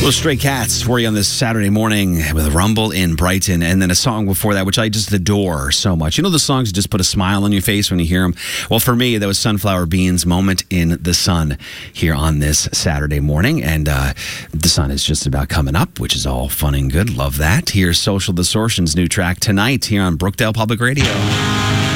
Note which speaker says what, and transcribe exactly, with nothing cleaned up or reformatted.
Speaker 1: Little Stray Cats for you on this Saturday morning with Rumble in Brighton, and then a song before that, which I just adore so much. You know the songs that just put a smile on your face when you hear them? Well, for me, that was Sunflower Beans' Moment in the Sun here on this Saturday morning, and uh, the sun is just about coming up, which is all fun and good. Love that. Here's Social Distortion's new track tonight here on Brookdale Public Radio.